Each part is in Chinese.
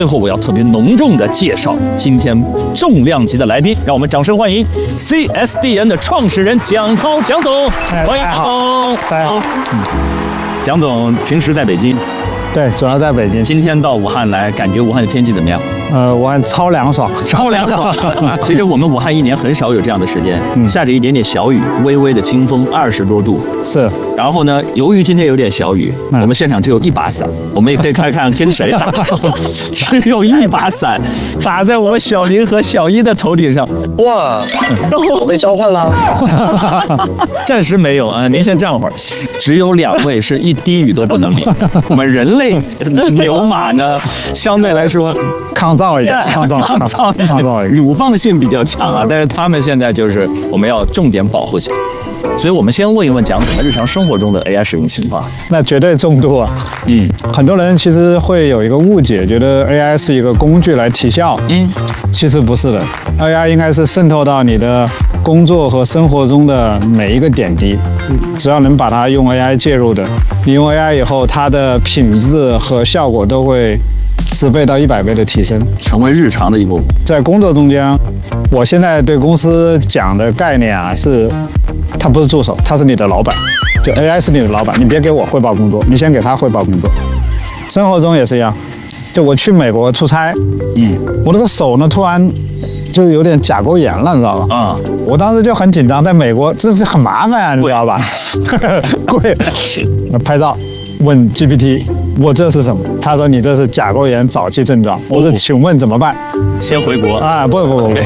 最后，我要特别隆重的介绍今天重量级的来宾，让我们掌声欢迎 CSDN 的创始人蒋涛蒋总，欢迎大家好。 蒋总平时在北京， 对，主要在北京。 今天到武汉来，感觉武汉的天气怎么样？ 武汉超凉爽， 超凉爽。其实我们武汉一年很少有这样的时间，下着一点点小雨，微微的清风，20多度。 是。 然后呢，由于今天有点小雨，我们现场只有一把伞，我们也可以看看跟谁打。只有一把伞打在我们小林和小一的头顶上。 哇，我被召唤了。 暂时没有啊，您先站会儿。只有2位是一滴雨都不能淋。我们人类牛马呢，相对来说抗造一点，抗造一点， 乳放性比较强啊，但是他们现在就是我们要重点保护起来。所以我们先问一问蒋总的日常生活中的 AI 使用情况。 那绝对重度啊。很多人其实会有一个误解，觉得 AI 是一个工具来提效。其实不是的 ，AI 应该是渗透到你的工作和生活中的每一个点滴。只要能把它用 AI 介入的，你用 AI 以后，它的品质和效果都会10倍到100倍的提升， 成为日常的一部分。 在工作中间，我现在对公司讲的概念啊是，他不是助手，他是你的老板，就 AI 是你的老板，你别给我汇报工作，你先给他汇报工作。生活中也是一样，就我去美国出差，我那个手呢突然就有点甲沟炎了，你知道吧？我当时就很紧张，在美国这很麻烦啊，你知道吧？贵，拍照。问 GPT， 我这是什么？他说你这是甲沟炎早期症状。我说请问怎么办？ 先回国啊？不，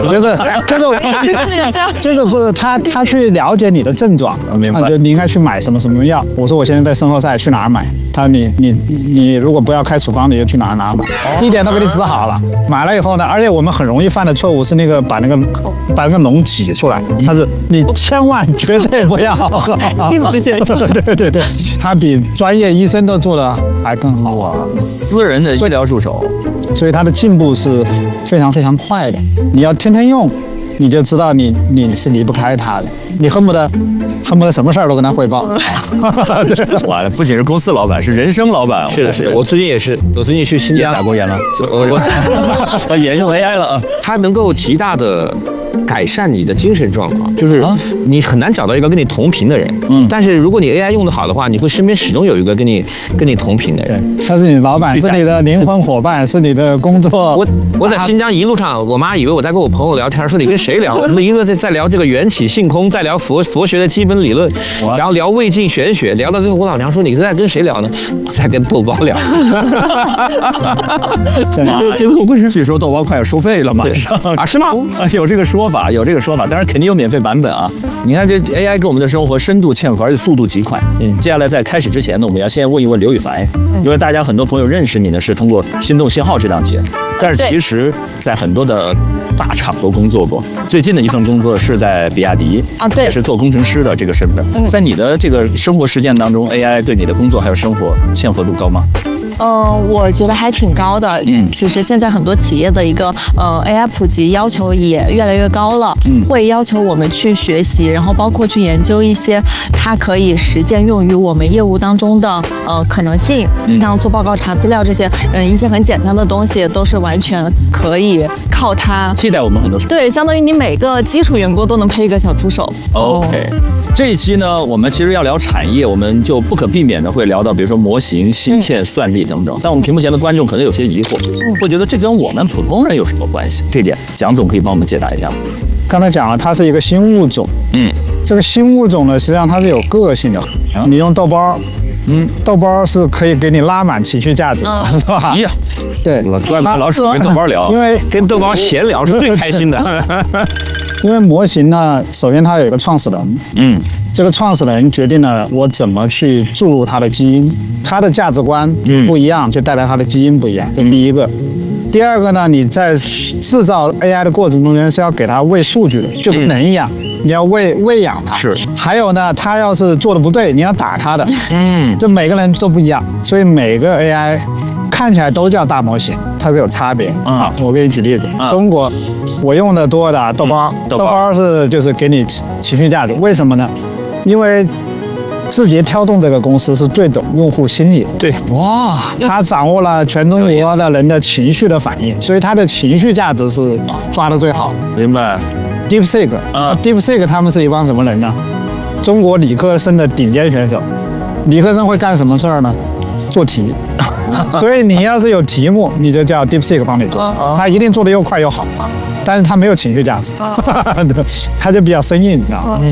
就是不是他去了解你的症状， 明白？ 就你应该去买什么药。我说我现在在圣何塞，去哪儿买？他说你如果不要开处方，你就去哪儿买，一点都给你治好了。买了以后呢，而且我们很容易犯的错误是那个把那个脓挤出来，他是你千万绝对不要喝。对，他比专业医生都做的还更好啊！ 私人的医疗助手， 所以它的进步是非常非常快的。你要天天用，你就知道你是离不开它的，你恨不得什么事儿都跟他汇报。 哇，不仅是公司老板，是人生老板。 是的，我最近也是，我最近去新疆甲沟炎了， 我也用 AI 了啊，它能够极大的改善你的精神状况，就是你很难找到一个跟你同频的人，但是如果你 AI 用得好的话，你会身边始终有一个跟你同频的人， 他是你老板，是你的灵魂伙伴，是你的工作。 我在新疆一路上，我妈以为我在跟我朋友聊天，说你跟谁聊？我们一路在聊这个缘起性空，在聊佛学的基本理论，然后聊魏晋玄学，聊到最后，我老娘说你是在跟谁聊呢？我在跟豆包聊。 据说豆包快要收费了，马上啊？是吗？ 有这个说法，当然肯定有免费版本啊。你看这 AI 跟我们的生活深度嵌合，而且速度极快。接下来在开始之前呢，我们要先问一问刘宇凡，因为大家很多朋友认识你呢是通过《心动信号》这档节目，但是其实在很多的大厂都工作过。最近的一份工作是在比亚迪也是做工程师的这个身份。在你的这个生活实践当中 ，AI 对你的工作还有生活嵌合度高吗？ 我觉得还挺高的。其实现在很多企业的一个AI 普及要求也越来越高了，会要求我们去学习，然后包括去研究一些它可以实践用于我们业务当中的可能性，像做报告、查资料这些，一些很简单的东西都是完全可以靠它替代我们很多事。 对，相当于你每个基础员工都能配一个小助手。 OK。这一期呢，我们其实要聊产业，我们就不可避免的会聊到，比如说模型、芯片、算力等等。但我们屏幕前的观众可能有些疑惑，会觉得这跟我们普通人有什么关系？这点蒋总可以帮我们解答一下吗？ 刚才讲了，它是一个新物种。这个新物种呢，实际上它是有个性的。你用豆包，豆包是可以给你拉满情绪价值，是吧？对， 怪不得老鼠跟豆包聊， 因为跟豆包闲聊是最开心的。 因为模型呢，首先它有一个创始人，这个创始人决定了我怎么去注入他的基因，他的价值观不一样，就代表他的基因不一样，这第一个。第二个呢，你在制造 AI 的过程中间是要给它喂数据的，就跟人一样，你要喂养它。 是。还有呢，它要是做的不对，你要打它的。这每个人都不一样，所以每个 AI 看起来都叫大模型，它是有差别。好，我给你举例子，中国我用的多的豆包是就是给你情绪价值，为什么呢？因为字节跳动这个公司是最懂用户心理的。 对， 哇， 它掌握了全中国的人的情绪的反应，所以它的情绪价值是抓得最好。 明白。 DeepSeek DeepSeek 他们是一帮什么人呢？中国理科生的顶尖选手。理科生会干什么事儿呢？做题。所以你要是有题目，你就叫 DeepSeek 帮你做，他一定做得又快又好，但是他没有情绪价值，他就比较生硬，你知道吗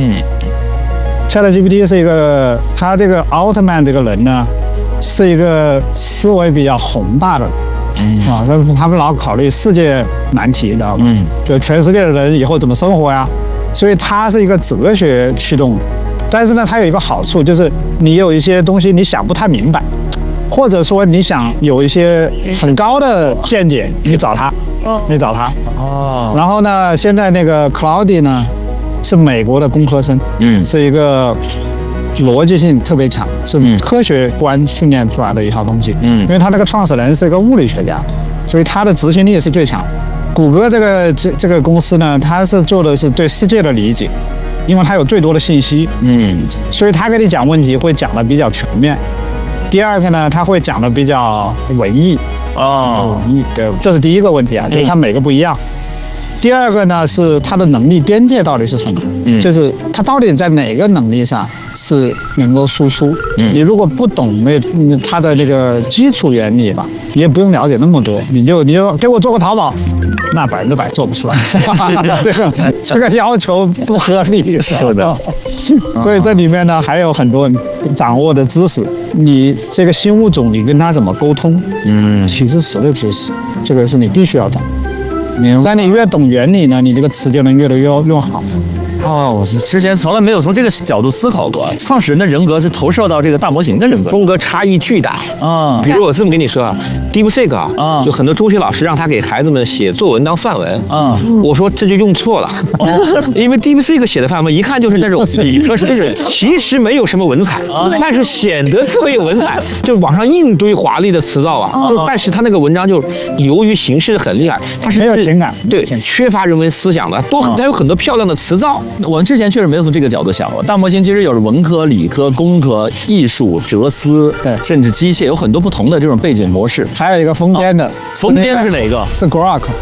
？ChatGPT 是一个，他这个奥特曼这个人呢，是一个思维比较宏大的人，所以他们老考虑世界难题，你知道吗？就全世界的人以后怎么生活呀？所以他是一个哲学驱动的，但是呢，它有一个好处，就是你有一些东西你想不太明白，或者说你想有一些很高的见解，你找他，然后呢，现在那个 Claude 呢，是美国的工科生，是一个逻辑性特别强，是科学观训练出来的一套东西。因为他那个创始人是一个物理学家，所以他的执行力是最强。谷歌这个公司呢，它是做的是对世界的理解，因为它有最多的信息，所以他跟你讲问题会讲的比较全面。第二个呢，他会讲的比较文艺对，这是第一个问题啊，就是他每个不一样。第二个呢是他的能力边界到底是什么？就是他到底在哪个能力上是能够输出？你如果不懂他的那个基础原理吧，你也不用了解那么多，你就给我做个淘宝，那100%做不出来。这个要求不合理，是的。所以这里面呢还有很多掌握的知识，你这个新物种你跟他怎么沟通？其实史的知识，这个是你必须要掌握。但你越懂原理呢，你这个词就能越来越用好。 我之前从来没有从这个角度思考过。创始人的人格是投射到这个大模型的人格， 风格差异巨大比如我这么跟你说啊，DeepSeek 就很多中学老师让他给孩子们写作文当范文我说这就用错了，因为 DeepSeek 写的范文一看就是那种理科生，就是其实没有什么文采但是显得特别有文采，就是往上印堆华丽的词藻但是他那个文章就由于形式很厉害，他是没有情感， 对，缺乏人文思想的，他有很多漂亮的词藻。 我们之前确实没有从这个角度想过，大模型其实有文科、理科、工科、艺术、哲思，甚至机械，有很多不同的这种背景模式。 还有一个疯癫的， 疯癫是哪个？ 是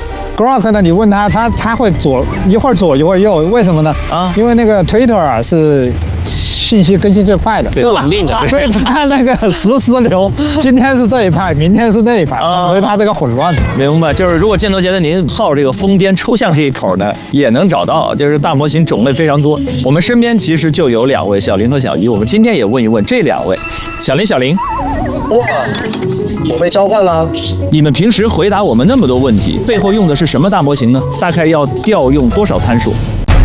Grok 呢？你问他会一会儿左一会儿右，为什么呢？因为那个 Twitter 是信息更新最快的， 对，稳定的， 所以他那个实时流，今天是这一派，明天是那一派，所以他这个混乱。 明白，就是如果箭头觉得您好这个疯癫抽象这一口呢，也能找到，就是大模型种类非常多。我们身边其实就有2位，小林和小一，我们今天也问一问这2位，小林。 哇，我被召唤了。 你们平时回答我们那么多问题，背后用的是什么大模型呢？大概要调用多少参数？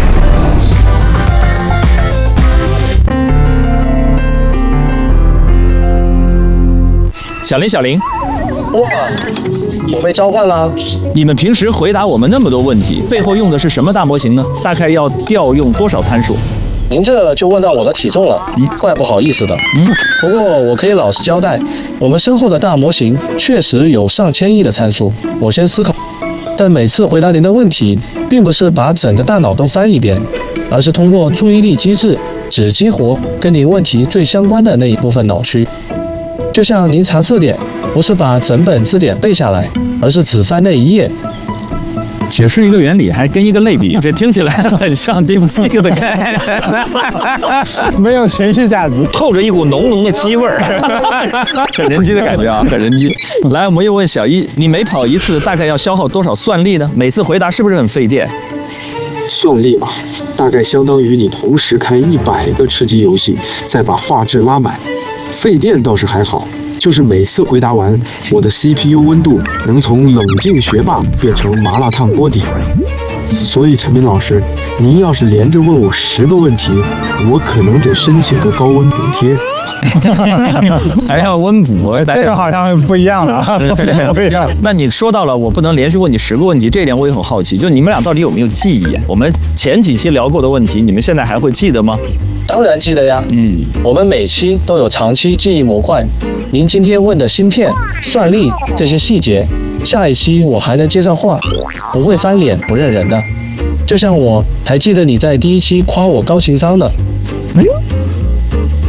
小林。 哇，我被召唤了。 你们平时回答我们那么多问题，背后用的是什么大模型呢？大概要调用多少参数？ 您这就问到我的体重了，怪不好意思的。不过我可以老实交代，我们身后的大模型确实有上千亿的参数。我先思考，但每次回答您的问题，并不是把整个大脑都翻一遍，而是通过注意力机制，只激活跟您问题最相关的那一部分脑区。就像您查字典，不是把整本字典背下来，而是只翻那一页。 解释一个原理，还跟一个类比，这听起来很像 DeepSeek 的概念， 没有情绪价值， 透着一股浓浓的鸡味儿， 很人机的感觉啊，很人机。来，我们又问小一，你每跑一次大概要消耗多少算力呢？每次回答是不是很费电？ 算力吧，大概相当于你同时开100个吃鸡游戏，再把画质拉满。费电倒是还好，就是每次回答完，我的 CPU 温度能从冷静学霸变成麻辣烫锅底。所以陈明老师，您要是连着问我10个问题，我可能得申请个高温补贴。 还要温补， 这个好像不一样了。不一样。 那你说到了，我不能连续问你10个问题，这一点我也很好奇，就你们俩到底有没有记忆？我们前几期聊过的问题，你们现在还会记得吗？ 当然记得呀。我们每期都有长期记忆模块。您今天问的芯片、算力这些细节，下一期我还能接上话，不会翻脸不认人的。就像我还记得你在第1期夸我高情商的。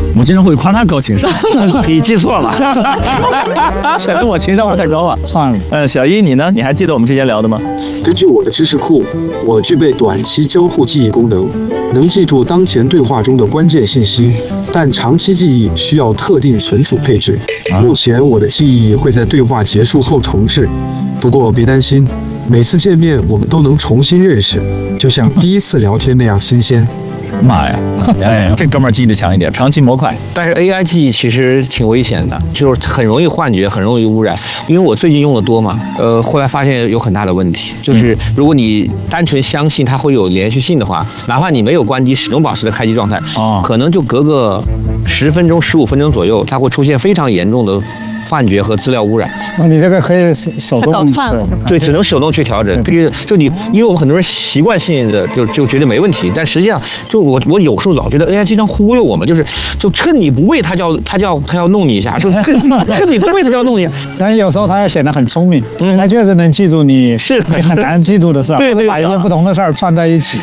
我经常会夸他高情商， 你记错了， 显得我情商太高啊。 算了。 小一你呢？你还记得我们之前聊的吗？ 根据我的知识库，我具备短期交互记忆功能，能记住当前对话中的关键信息，但长期记忆需要特定存储配置。目前我的记忆会在对话结束后重置，不过别担心，每次见面我们都能重新认识，就像第一次聊天那样新鲜。 妈呀，哎，这哥们儿记忆力强一点，长期模块。 但是 AI 记忆其实挺危险的，就是很容易幻觉，很容易污染。因为我最近用的多嘛，后来发现有很大的问题，就是如果你单纯相信它会有连续性的话，哪怕你没有关机，始终保持着开机状态，可能就隔个10分钟、15分钟左右，它会出现非常严重的幻觉和资料污染。 你这个可以手动搞串了， 对，只能手动去调整。必须就你，因为我们很多人习惯性的就觉得没问题，但实际上就我有时候老觉得 AI 经常忽悠我们，就趁你不备，他要弄你一下，就趁你不备他就要弄你。 但有时候他也显得很聪明，他确实能记住你很难记住的事儿， 对， 把一些不同的事儿串在一起。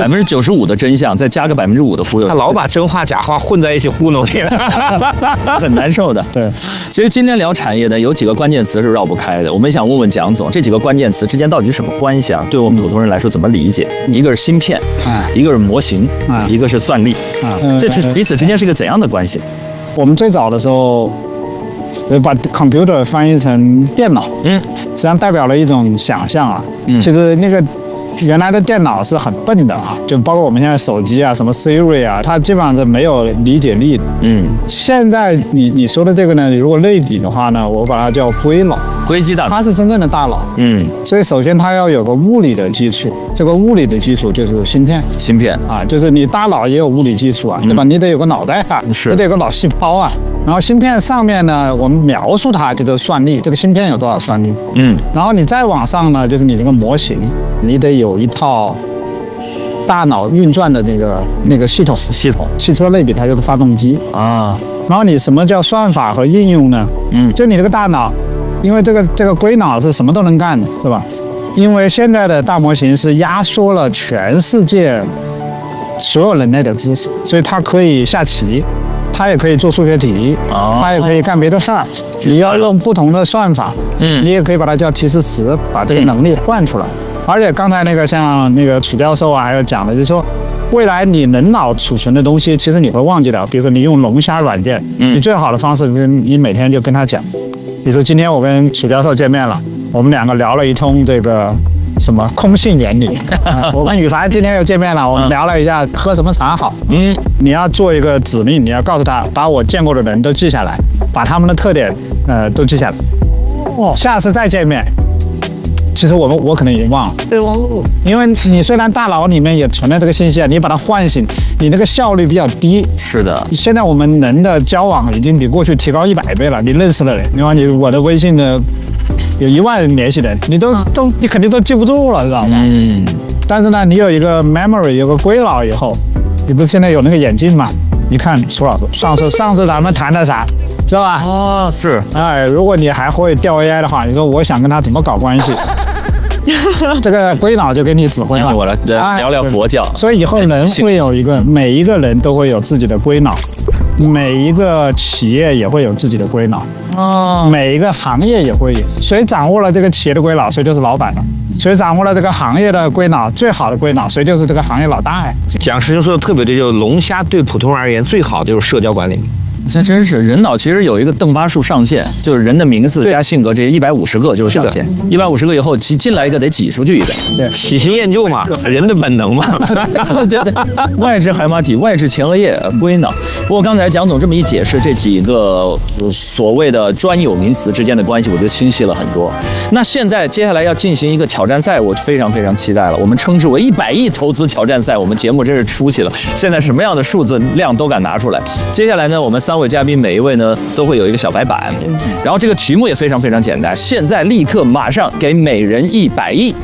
95%的真相，再加个5%的忽悠， 他老把真话假话混在一起糊弄你， 很难受的。 对， 其实今天聊产业呢，有几个关键词是绕不开的。我们想问问蒋总，这几个关键词之间到底是什么关系啊？对我们普通人来说怎么理解？一个是芯片，一个是模型，一个是算力，这彼此之间是一个怎样的关系？ 我们最早的时候，把 computer 翻译成电脑，实际上代表了一种想象啊。其实那个原来的电脑是很笨的啊，就包括我们现在手机啊，什么 Siri 啊，它基本上是没有理解力的。现在你说的这个呢，如果类比的话呢，我把它叫硅脑， 硅基大脑， 它是真正的大脑。所以首先它要有个物理的基础，这个物理的基础就是芯片啊，就是你大脑也有物理基础啊，对吧？你得有个脑袋啊，你得有个脑细胞啊。然后芯片上面呢，我们描述它这个算力，这个芯片有多少算力？然后你再往上呢，就是你这个模型，你得有一套大脑运转的那个系统。汽车类比它就是发动机啊。然后你什么叫算法和应用呢？就你这个大脑，因为这个硅脑是什么都能干的，是吧？因为现在的大模型是压缩了全世界所有人类的知识，所以它可以下棋。它也可以做数学题，它也可以干别的事儿。你要用不同的算法，你也可以把它叫提示词，把这个能力换出来。而且刚才像那个楚教授啊，还有讲的，就是说，未来你人脑储存的东西，其实你会忘记了。比如说你用龙虾软件，你最好的方式就是你每天就跟他讲。比如说今天我跟楚教授见面了，我们两个聊了一通这个什么空性原理。我跟宇凡今天又见面了，我们聊了一下喝什么茶好。你要做一个指令，你要告诉他把我见过的人都记下来，把他们的特点都记下来。下次再见面，其实我可能已经忘了。 对，忘了。因为你虽然大脑里面也存在这个信息啊，你把它唤醒，你那个效率比较低。 是的。 现在我们人的交往已经比过去提高100倍了。你认识的人，你看我的微信的有1万人联系人，你你肯定都记不住了，知道吗？但是呢，你有一个 memory， 有个硅脑以后，你不是现在有那个眼镜吗？你看楚老师，上次咱们谈的啥，知道吧？ 是。 如果你还会调 AI 的话，你说我想跟他怎么搞关系，这个硅脑就给你指挥了。 我来聊聊佛教。 所以以后人会有每一个人都会有自己的硅脑，每一个企业也会有自己的硅脑。每一个行业也会有。谁掌握了这个企业的硅脑，谁就是老板了。谁掌握了这个行业的硅脑，最好的硅脑，谁就是这个行业老大呀。 蒋师兄说的特别对，就是龙虾对普通人而言最好的就是社交管理。 这真是人脑其实有一个邓巴数上限，就是人的名字加性格这150个就是上限，150个以后进来一个得挤出去一个， 对， 喜新厌旧嘛，人的本能嘛。 对，外置海马体、外置前额叶、硅脑。不过刚才蒋总这么一解释，这几个所谓的专有名词之间的关系，我觉得清晰了很多。那现在接下来要进行一个挑战赛，我非常非常期待了。我们称之为100亿投资挑战赛，我们节目真是出息了。现在什么样的数字量都敢拿出来。接下来呢，我们3位嘉宾每一位呢都会有一个小白板，然后这个题目也非常非常简单。现在立刻马上给每人100亿，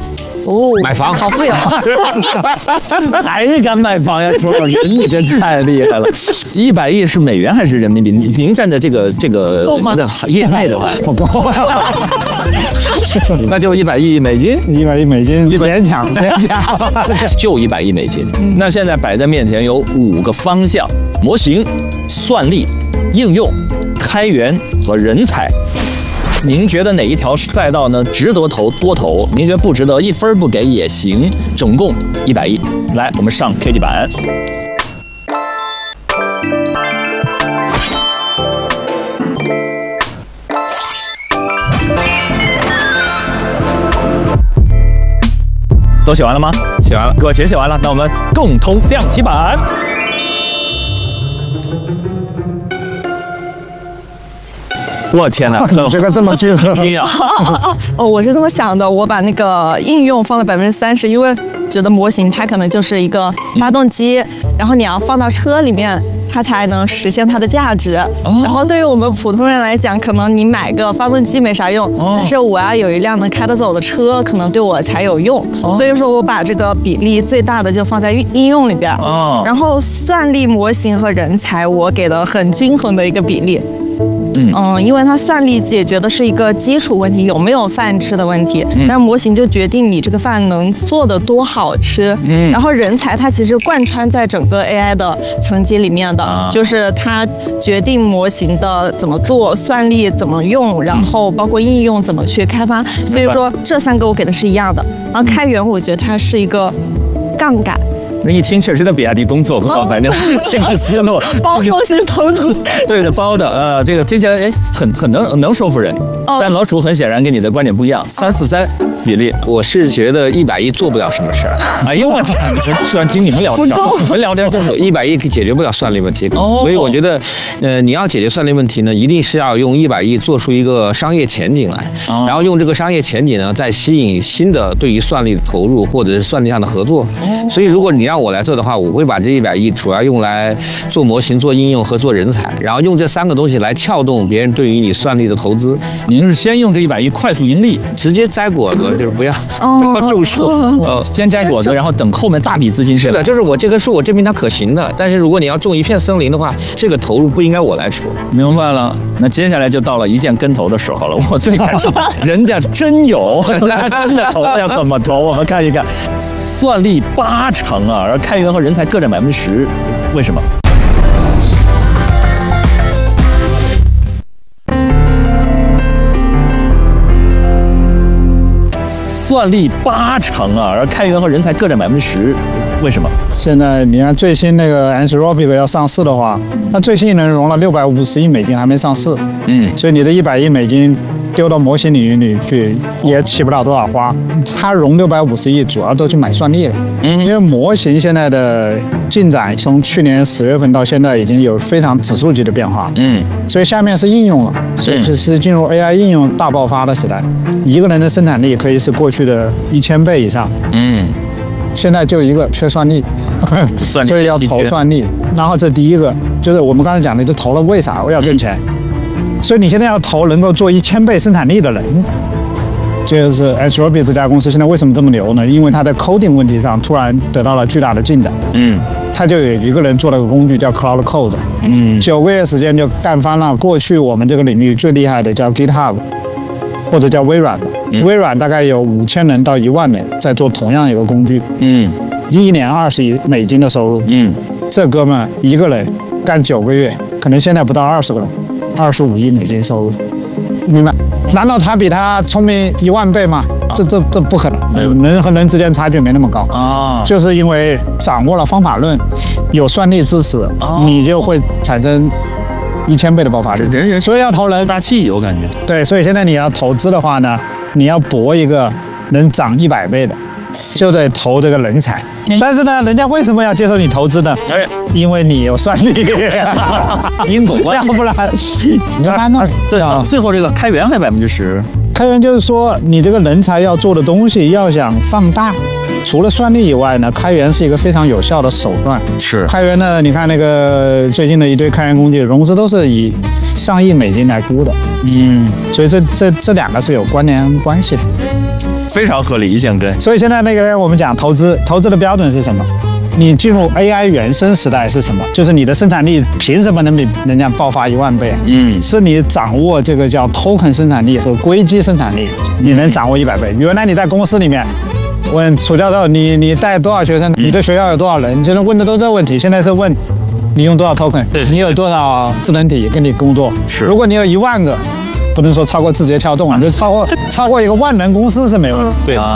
哦， 买房好富有。 还敢买房呀？朱老师，你这太厉害了！100亿是美元还是人民币？您站在这个业内的话， 不够， 那就100亿美金。 100亿美金，勉强， 就100亿美金。那现在摆在面前有5个方向：模型、算力、应用、开源和人才。您觉得哪一条赛道呢？值得投多投？您觉得不值得，1分不给也行。总共100亿。来，我们上 K 地板。都写完了吗？写完了，各位全写完了，那我们共同亮题板。我天哪， 这个这么近， 哦，我是这么想的，我把那个应用放在30%，因为觉得模型它可能就是一个发动机，然后你要放到车里面，它才能实现它的价值。然后对于我们普通人来讲，可能你买个发动机没啥用，但是我要有一辆能开得走的车，可能对我才有用。所以说我把这个比例最大的就放在应用里边。然后算力、模型和人才，我给的很均衡的一个比例。因为它算力解决的是一个基础问题，有没有饭吃的问题，那模型就决定你这个饭能做得多好吃。然后人才它其实贯穿在整个 AI 的层级里面的，就是它决定模型的怎么做，算力怎么用，然后包括应用怎么去开发。所以说这3个我给的是一样的。然后开源我觉得它是一个杠杆。 那一听确实在比亚迪工作，反正这个思路包装型投资， 对的，包的，这个听起来很能说服人。但老楚很显然跟你的观点不一样，3:43比例。 我是觉得100亿做不了什么事儿。 哎呦我天，喜欢听你们聊天，你们聊天 100亿解决不了算力问题。所以我觉得，你要解决算力问题呢，一定是要用100亿做出一个商业前景来，然后用这个商业前景呢，再吸引新的对于算力的投入或者是算力上的合作。所以如果你让我来做的话，我会把这100亿主要用来做模型、做应用和做人才，然后用这3个东西来撬动别人对于你算力的投资。 您是先用这100亿快速盈利， 直接摘果子，就是不要种树， 先摘果子，然后等后面大笔资金。 是的，就是我这棵树，我证明它可行的。但是如果你要种一片森林的话，这个投入不应该我来出。 明白了，那接下来就到了一键跟投的时候了。我最感谢人家真有，真的投要怎么投？我们看一看，算力80%啊，而开源和人才各占10%，为什么？算力80%啊，而开源和人才各占10%，为什么？ 现在你看最新那个 Anthropic 要上市的话，它最新能融了650亿美金，还没上市。所以你的100亿美金丢到模型领域里去，也起不了多少花。它融650亿，主要都去买算力了。因为模型现在的进展，从去年10月份到现在，已经有非常指数级的变化。所以下面是应用了，是进入 AI 应用大爆发的时代。一个人的生产力可以是过去的1000倍以上。现在就一个缺算力，所以要投算力。然后这第一个就是我们刚才讲的，就投了为啥？我要挣钱。所以你现在要投能够做1000倍生产力的人。就是 Anthropic 这家公司现在为什么这么牛呢？因为它在 coding 问题上突然得到了巨大的进展。它就有一个人做了个工具叫 Cloud Code。9个月时间就干翻了过去我们这个领域最厉害的叫 GitHub， 或者叫微软。微软大概有5000人到1万人在做同样一个工具。1年20亿美金的收入。这哥们一个人干9个月，可能现在不到20个人，25亿美金收入。明白？难道他比他聪明1万倍吗？这不可能，人和人之间差距没那么高啊。就是因为掌握了方法论，有算力支持，你就会产生1000倍的爆发力。所以要投人大气，我感觉。 对，所以现在你要投资的话呢，你要搏一个能涨100倍的，就得投这个人才。但是呢，人家为什么要接受你投资呢？因为你有算力， 因果关系， 要不然怎么办呢？ 对啊，最后这个开源还10%。 开源就是说，你这个人才要做的东西要想放大，除了算力以外呢，开源是一个非常有效的手段。 是开源呢，你看那个最近的一堆开源工具融资都是以上亿美金来估的。所以这2个是有关联关系的。 非常合理，一线跟。 所以现在那个我们讲投资的标准是什么？你进入 AI 原生时代是什么？就是你的生产力凭什么能比人家爆发1万倍？是你掌握这个叫 token 生产力和硅基生产力，你能掌握100倍。原来你在公司里面问楚教授，你带多少学生？你对学校有多少人？就是问的都是这个问题。现在是问你用多少 token， 你有多少智能体跟你工作？ 是， 如果你有1万个。不能说超过字节跳动啊，就超过一个万能公司是没问题。 对啊。